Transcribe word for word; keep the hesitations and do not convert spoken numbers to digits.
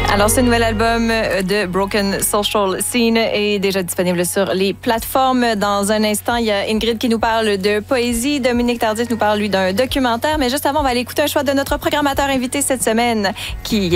Alors, ce nouvel album de Broken Social Scene est déjà disponible sur les plateformes. Dans un instant, il y a Ingrid qui nous parle de poésie. Dominique Tardif nous parle, lui, d'un documentaire. Mais juste avant, on va aller écouter un choix de notre programmateur invité cette semaine qui